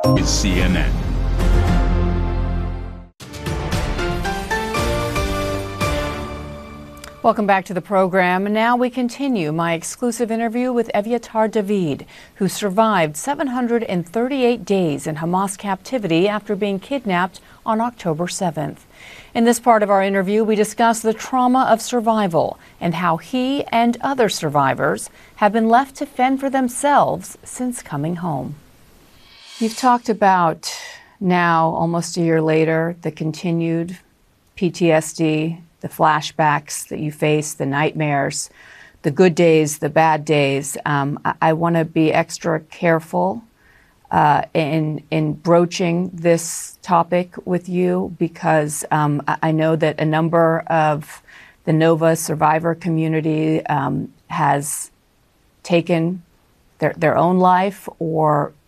is CNN. Welcome back to the program. Now we continue my exclusive interview with Evyatar David, who survived 738 days in Hamas captivity after being kidnapped on October 7th. In this part of our interview, we discuss the trauma of survival and how he and other survivors have been left to fend for themselves since coming home. You've talked about now, almost a year later, the continued PTSD, the flashbacks that you face, the nightmares, the good days, the bad days. I want to be extra careful in broaching this topic with you because I know that a number of the Nova survivor community has taken their own life or